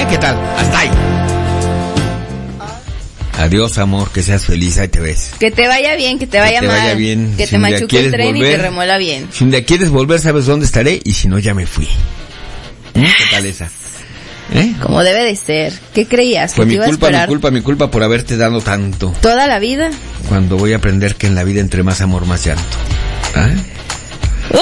¿Qué tal? Hasta ahí. Adiós, amor, que seas feliz, ahí te ves. Que te vaya bien, que te vaya mal. Que te vaya bien. Que te machuque el tren y te remuela bien. Si un día quieres volver, sabes dónde estaré, y si no, ya me fui. ¿Qué tal esa? Como debe de ser. ¿Qué creías? Fue mi culpa por haberte dado tanto. ¿Toda la vida? Cuando voy a aprender que en la vida entre más amor, más llanto. Uy.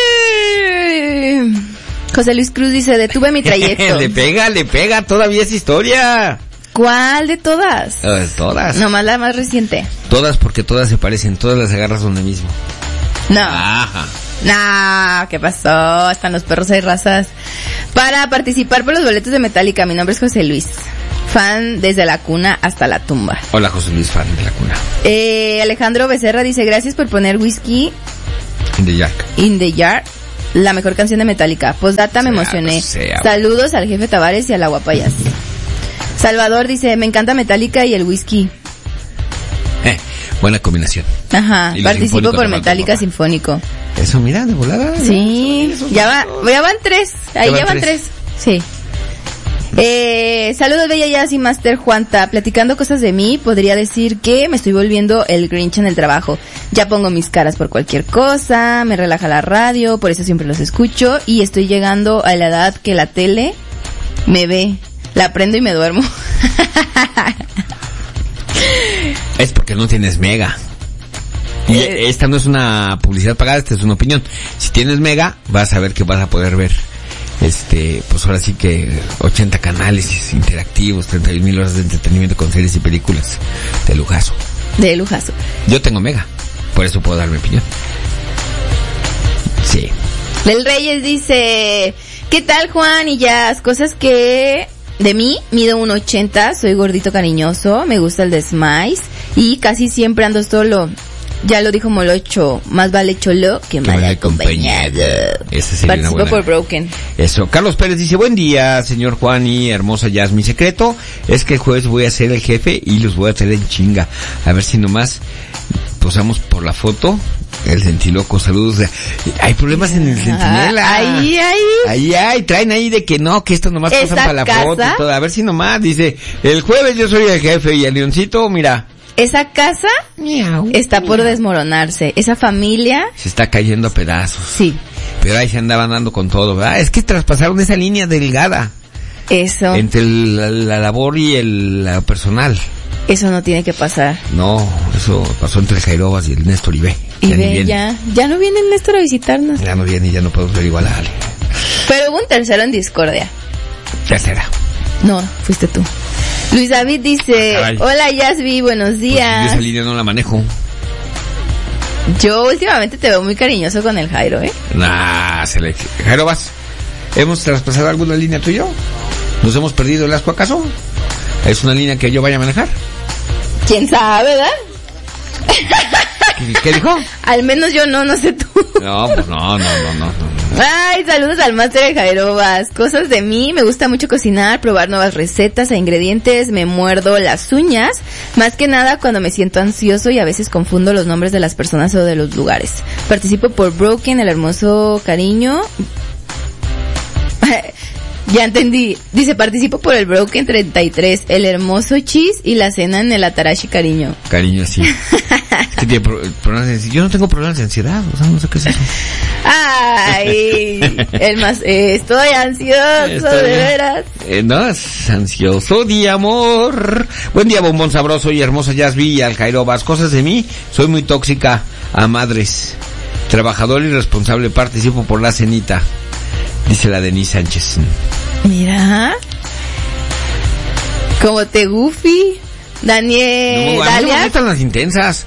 José Luis Cruz dice, detuve mi trayecto. Le pega, todavía es historia. ¿Cuál de todas? Todas. Nomás la más reciente. Todas, porque todas se parecen, todas las agarras donde mismo. No. Ajá. No, ¿qué pasó? Están los perros hay razas. Para participar por los boletos de Metallica, mi nombre es José Luis. Fan desde la cuna hasta la tumba. Hola, José Luis, fan de la cuna. Alejandro Becerra dice, gracias por poner Whiskey in the Jar. La mejor canción de Metallica. Postdata, me emocioné. Saludos al jefe Tavares y a la guapayas. Salvador dice, me encanta Metallica y el whisky. Buena combinación. Ajá, participo por Metallica Sinfónico. Eso, mira, de volada. Sí, ya van 3. Ahí ya van 3. Sí. Saludos, Bella Jazz y Master Juanta. Platicando cosas de mí, podría decir que me estoy volviendo el Grinch en el trabajo. Ya pongo mis caras por cualquier cosa, me relaja la radio, por eso siempre los escucho, y estoy llegando a la edad que la tele me ve. La prendo y me duermo. Es porque no tienes Mega. Y esta no es una publicidad pagada, esta es una opinión. Si tienes Mega, vas a ver que vas a poder ver, pues ahora sí que 80 canales interactivos, 31,000 horas de entretenimiento con series y películas de lujazo. De lujazo. Yo tengo Mega, por eso puedo dar mi opinión. Sí. Del Reyes dice, ¿qué tal, Juan y Jazz? Cosas que... De mí, mido 1.80, soy gordito cariñoso, me gusta el desmais y casi siempre ando solo. Ya lo dijo Molocho, más vale cholo que mal acompañado. Participo por Broken. Eso. Carlos Pérez dice, buen día, señor Juan y hermosa Jazz. Mi secreto es que el jueves voy a ser el jefe y los voy a hacer en chinga. A ver si nomás posamos por la foto. El Centiloco, saludos. Hay problemas en el Centinela. Ahí, traen ahí de que no, que esto nomás pasan para la foto y todo. A ver si nomás, dice, el jueves yo soy el jefe y el Leoncito, mira. Esa casa está por desmoronarse. Esa familia se está cayendo a pedazos. Sí. Pero ahí se andaban dando con todo, ¿verdad? Es que traspasaron esa línea delgada. Eso. Entre la labor y el personal. Eso no tiene que pasar. No, eso pasó entre el Jairobas y el Néstor Ibe. Ya no viene el Néstor a visitarnos. Ya no viene y ya no podemos ver igual a Ale. Pero hubo un tercero en discordia. Tercera. No, fuiste tú. Luis David dice, hola Yasvi, buenos días. Pues yo esa línea no la manejo. Yo últimamente te veo muy cariñoso con el Jairo, Jairobas, ¿hemos traspasado alguna línea tú y yo? ¿Nos hemos perdido el asco acaso? ¿Es una línea que yo vaya a manejar? ¿Quién sabe, verdad? ¿Qué dijo? Al menos yo no sé tú. No, pues no. Ay, saludos al máster de Jairobas. Cosas de mí, me gusta mucho cocinar, probar nuevas recetas e ingredientes, me muerdo las uñas, más que nada cuando me siento ansioso y a veces confundo los nombres de las personas o de los lugares. Participo por Broken, el hermoso cariño. Ya entendí. Dice, participo por el Broken 33, el hermoso Cheese y la cena en el Atarashi cariño. Cariño, sí. Es que tiene problemas de ansiedad. Yo no tengo problemas de ansiedad, o sea, no sé qué es eso. Ay, estoy ansioso, de veras. No, es ansioso de amor. Buen día, bombón sabroso y hermosa Yasvi y al Jairobas. Cosas de mí, soy muy tóxica a madres. Trabajador y responsable, participo por la cenita. Dice la Denise Sánchez. Mira. Como te Goofy. Daniel. No, Dalia. Me gustan las intensas.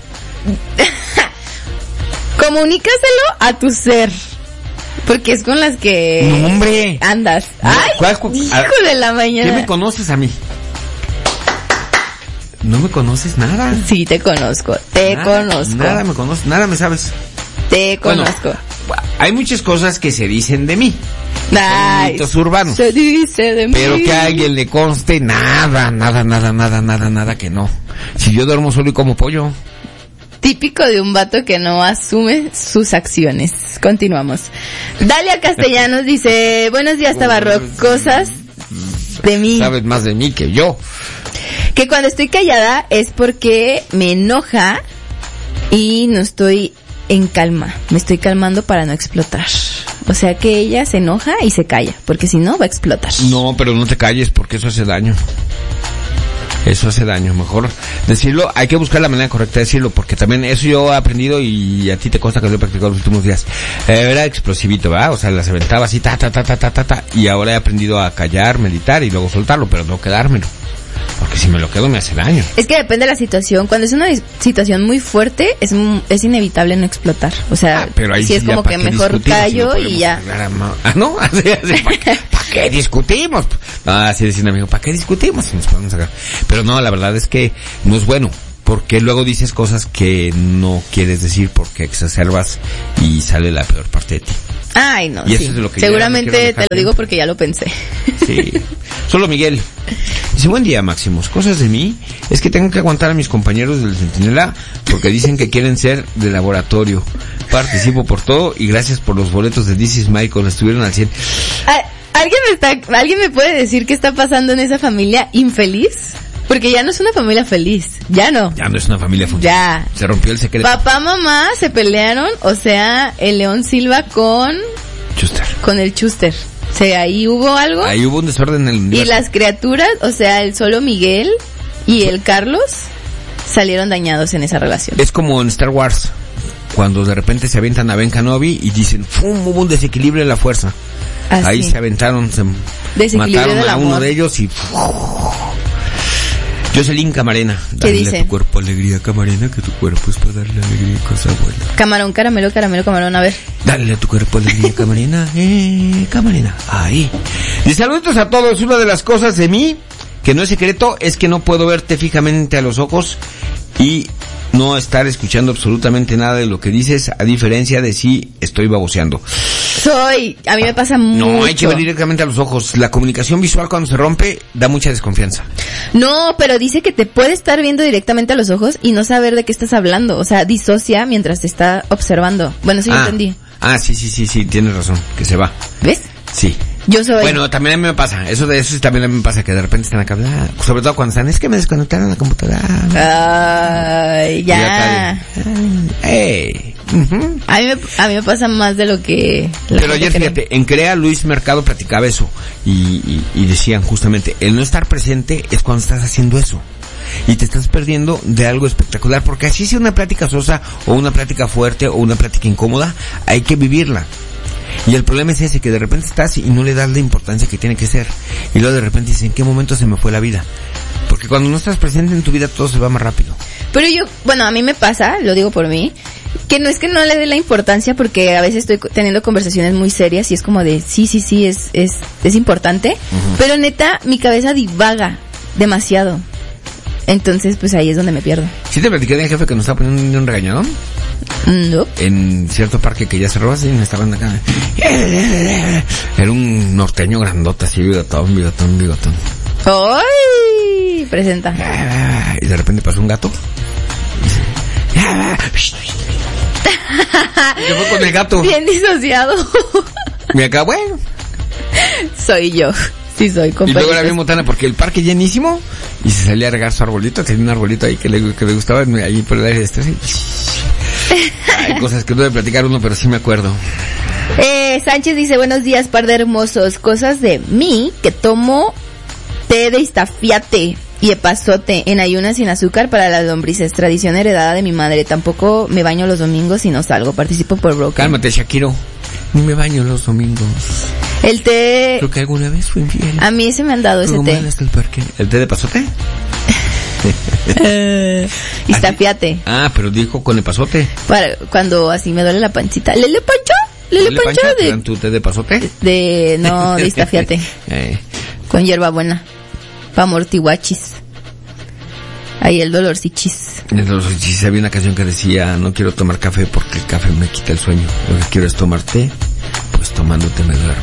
Comunícaselo a tu ser. Porque es con las que... No, hombre. Andas. No, ay, hijo de la mañana. ¿Qué me conoces a mí? No me conoces nada. Sí, te conozco. Conozco. Nada me conoces, nada me sabes. Te conozco. Bueno, hay muchas cosas que se dicen de mí. Mitos urbanos. Se dice de mí. Pero que a alguien le conste nada que no. Si yo duermo solo y como pollo. Típico de un vato que no asume sus acciones. Continuamos. Dalia Castellanos dice, buenos días, Tabarroc. Cosas De mí. Sabes más de mí que yo. Que cuando estoy callada es porque me enoja y no estoy en calma. Me estoy calmando para no explotar. O sea que ella se enoja y se calla, porque si no va a explotar. No, pero no te calles porque eso hace daño. Eso hace daño, mejor decirlo, hay que buscar la manera correcta de decirlo, porque también eso yo he aprendido y a ti te consta que lo he practicado los últimos días. Era explosivito, ¿verdad? O sea, las aventaba así, ta, y ahora he aprendido a callar, meditar y luego soltarlo, pero no quedármelo. Porque si me lo quedo me hace daño. Es que depende de la situación. Cuando es una situación muy fuerte, es inevitable no explotar. O sea, pero ahí si es como que mejor callo si no y ya. ¿No? Así, ¿para qué discutimos? Así decía un amigo, ¿para qué discutimos? Si nos podemos sacar. Pero no, la verdad es que no es bueno. Porque luego dices cosas que no quieres decir porque exacerbas y sale la peor parte de ti. Ay, no, y eso sí. es de lo que seguramente te lo digo porque ya lo pensé. Sí. Solo Miguel. Dice, buen día, Máximos. Cosas de mí es que tengo que aguantar a mis compañeros del Centinela porque dicen que quieren ser de laboratorio. Participo por todo y gracias por los boletos de This Is Michael. Estuvieron al 100. ¿Alguien me puede decir qué está pasando en esa familia infeliz? Porque ya no es una familia feliz. Ya no. Ya no es una familia feliz. Ya. Se rompió el secreto. Papá, mamá se pelearon, o sea, el León Silva con el Chuster. O sea, ahí hubo algo. Ahí hubo un desorden en el universo. Y las criaturas, o sea, el solo Miguel y el Carlos salieron dañados en esa relación. Es como en Star Wars, cuando de repente se avientan a Ben Kenobi y dicen, ¡fum! Hubo un desequilibrio de la fuerza. Así. Ahí se aventaron, mataron a uno de ellos y... Jocelyn Camarena. ¿Qué dice? A tu cuerpo alegría, Camarena, que tu cuerpo es para darle alegría y cosas buenas. Camarón, caramelo, camarón, a ver. Dale a tu cuerpo alegría, Camarena, Camarena, ahí. Y saludos a todos. Una de las cosas de mí, que no es secreto, es que no puedo verte fijamente a los ojos y no estar escuchando absolutamente nada de lo que dices, a diferencia de si estoy baboseando. A mí me pasa mucho. No, hay que ver directamente a los ojos. La comunicación visual cuando se rompe da mucha desconfianza. No, pero dice que te puede estar viendo directamente a los ojos y no saber de qué estás hablando. O sea, disocia mientras te está observando. Bueno, sí, entendí. Sí, tienes razón, que se va. ¿Ves? Sí. Yo soy... Bueno, también a mí me pasa. Eso también a mí me pasa, que de repente están acá, sobre todo cuando están, es que me desconectaron la computadora. Ay, ya. Uh-huh. A mí me pasa más de lo que... Pero ayer, fíjate, en Crea Luis Mercado platicaba eso y decían justamente, el no estar presente es cuando estás haciendo eso. Y te estás perdiendo de algo espectacular, porque así sea una plática sosa o una plática fuerte o una plática incómoda, hay que vivirla. Y el problema es ese, que de repente estás y no le das la importancia que tiene que ser. Y luego de repente dices, ¿en qué momento se me fue la vida? Porque cuando no estás presente en tu vida todo se va más rápido. Pero a mí me pasa, lo digo por mí, que no es que no le dé la importancia, porque a veces estoy teniendo conversaciones muy serias y es como de, sí, es importante, uh-huh. Pero neta, mi cabeza divaga demasiado. Entonces, pues ahí es donde me pierdo. ¿Sí te platiqué del jefe que nos estaba poniendo un regañadón? No. En cierto parque que ya cerró, así me estaban acá. Era un norteño grandota, así, bigotón. ¡Ay! Presenta. Y de repente pasó un gato. ¿Qué fue con el gato? Bien disociado. Y acá, bueno. Soy yo. Sí, soy compañero. Y luego era bien botana porque el parque llenísimo y se salía a regar su arbolito. Tenía un arbolito ahí que le gustaba, ahí por el aire de estrés. Hay cosas que no debe platicar uno, pero sí me acuerdo. Sánchez dice, buenos días, par de hermosos. Cosas de mí, que tomo té de Iztafiate y epazote en ayunas sin azúcar para las lombrices. Tradición heredada de mi madre. Tampoco me baño los domingos y no salgo. Participo por Broken. Cálmate, Shakiro. Ni me baño los domingos. El té... Creo que alguna vez fui infiel. A mí se me han dado ese té. Hasta el parque. ¿El té de pasote? Iztafiate. Pero dijo con el pasote. Para cuando así me duele la pancita. ¿Lele Pancho? ¿Te dan tu té de pasote? De Iztafiate. Con hierbabuena. Pa' mortihuachis. Ahí el dolorcichis. En el dolorcichis había una canción que decía, no quiero tomar café porque el café me quita el sueño. Lo que quiero es tomar té, pues tomándote me duermo.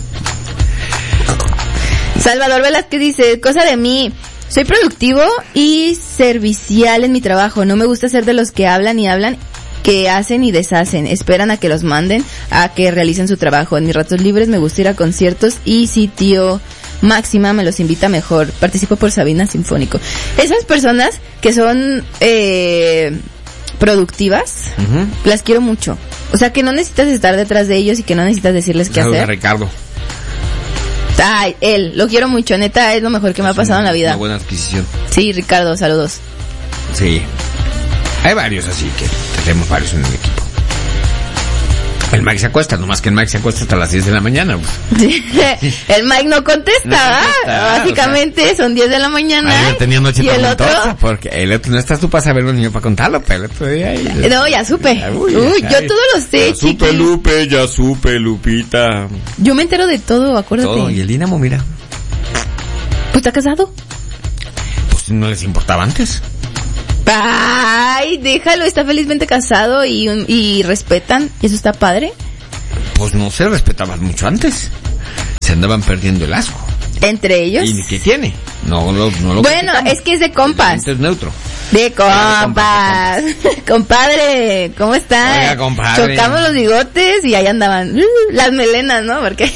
Salvador Velázquez dice, cosa de mí, soy productivo y servicial en mi trabajo. No me gusta ser de los que hablan y hablan, que hacen y deshacen. Esperan a que los manden a que realicen su trabajo. En mis ratos libres me gusta ir a conciertos y sitio máxima, me los invita mejor. Participo por Sabina Sinfónico. Esas personas que son productivas, las quiero mucho. O sea, que no necesitas estar detrás de ellos y que no necesitas decirles qué hacer. Ricardo. Ay, él, lo quiero mucho, neta, es lo mejor que me ha pasado en la vida. Una buena adquisición. Sí, Ricardo, saludos. Sí. Hay varios así que tenemos varios en el equipo. El Mike se acuesta, nomás que el Mike se acuesta hasta las 10 de la mañana. Sí. El Mike no contesta, básicamente, o sea, son 10 de la mañana. Tenía noche y el otro, porque el otro no estás tú para saberlo ni yo para contarlo, pero el otro día... No, ya supe. Yo todo lo sé, chiqui. Ya supe, Lupita. Yo me entero de todo, acuérdate. Todo, y el Dinamo, mira. Pues está casado. Pues no les importaba antes. Ay, déjalo, está felizmente casado y respetan, y eso está padre. Pues no se respetaban mucho antes. Se andaban perdiendo el asco. ¿Entre ellos? ¿Y qué tiene? No lo bueno, criticamos. Es que es de compas. Es neutro. De compas. Compadre, ¿cómo están? Oiga, compadre. Chocamos los bigotes y ahí andaban las melenas, ¿no? Porque...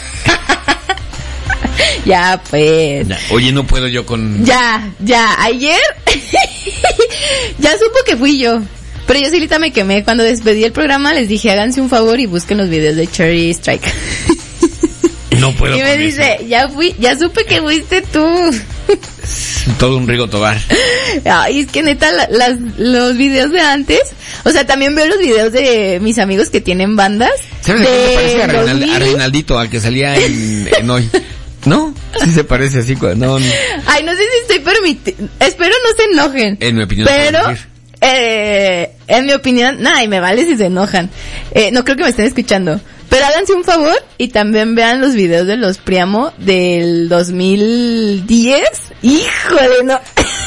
Ya, pues. Ya. Oye, no puedo yo con... Ya. Ayer ya supo que fui yo. Pero yo solita me quemé. Cuando despedí el programa les dije, háganse un favor y busquen los videos de Cherry Strike. No puedo. Y me dice, ya supe que fuiste tú. Todo un Rigo Tobar. Ay, es que neta, los videos de antes, o sea, también veo los videos de mis amigos que tienen bandas. ¿Sabes de qué me parece a Reinaldito, al que salía en Hoy? ¿No? Sí se parece así. No. Ay, no sé si estoy permitiendo. Espero no se enojen. En mi opinión. Pero, en mi opinión, y me vale si se enojan. No creo que me estén escuchando. Pero háganse un favor y también vean los videos de los Priamo del 2010. Híjole, no.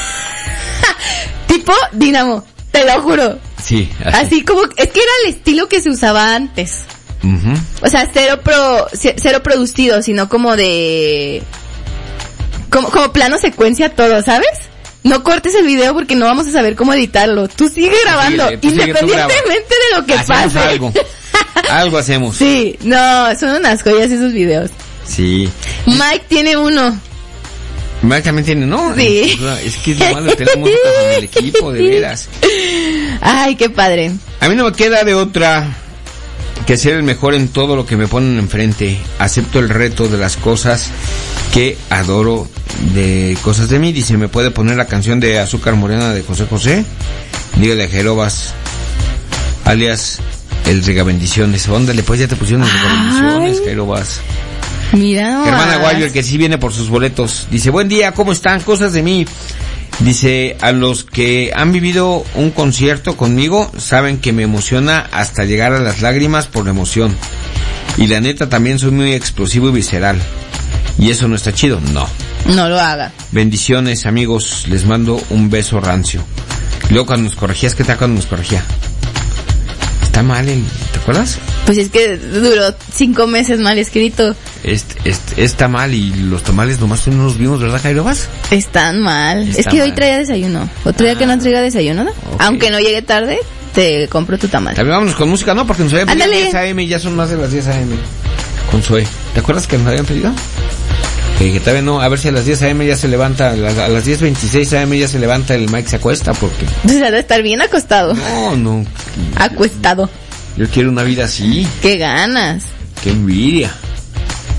Tipo Dinamo, te lo juro. Sí. Así como, es que era el estilo que se usaba antes. O sea, cero producido, sino como de... Como plano secuencia todo, ¿sabes? No cortes el video porque no vamos a saber cómo editarlo. Tú sigue grabando, independientemente de lo que hacemos pase. Algo hacemos. Sí, no, son unas joyas esos videos. Sí. Mike tiene uno. Mike también tiene, ¿no? Sí. Es que es lo malo, tenemos en el equipo, de veras. Ay, qué padre. A mí no me queda de otra que ser el mejor en todo lo que me ponen enfrente. Acepto el reto de las cosas que adoro, de cosas de mí. Dice, ¿me puede poner la canción de Azúcar Morena de José José? Dígale a Jerobas, alias el Regabendiciones. Óndale, pues ya te pusieron el Regabendiciones, Jerobas. Mira. Germán Aguayo, el que sí viene por sus boletos. Dice, buen día, ¿cómo están? Cosas de mí. Dice, a los que han vivido un concierto conmigo, saben que me emociona hasta llegar a las lágrimas por la emoción. Y la neta, también soy muy explosivo y visceral. ¿Y eso no está chido? No. No lo haga. Bendiciones, amigos. Les mando un beso rancio. Y luego cuando nos corregías, ¿qué tal cuando nos corregía? Está mal, ¿te acuerdas? Pues es que duró 5 meses mal escrito. Está mal y los tamales nomás no los vimos, ¿verdad, Jairo? ¿Vas? Están mal. Es que hoy traía desayuno. Otro día que no traiga desayuno, ¿no? Okay. Aunque no llegue tarde, te compro tu tamal. También vámonos con música, ¿no? Porque nos habían pedido 10 AM y ya son más de las 10 AM. Con Zoe. ¿Te acuerdas que nos habían pedido? Que todavía no, a ver si a las 10 AM ya se levanta, a las 10:26 AM ya se levanta el Mike se acuesta, porque... O sea, debe estar bien acostado. No. Acuestado. Yo quiero una vida así. ¡Qué ganas! ¡Qué envidia!